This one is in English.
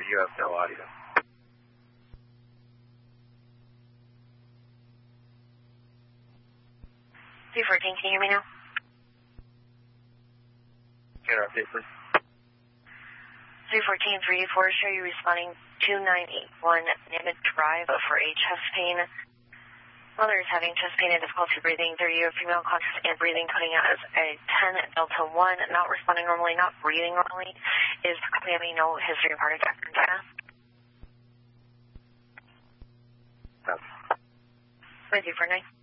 you have no audio. 214, can you hear me now? Can I update, please? 214, 384, show you responding 2981 Nimitz Drive for a chest pain. Mother is having chest pain and difficulty breathing. 30-year female conscious and breathing, coding out as a 10 Delta 1, not responding normally, not breathing normally. Is having no history of heart attack or death. No. 249.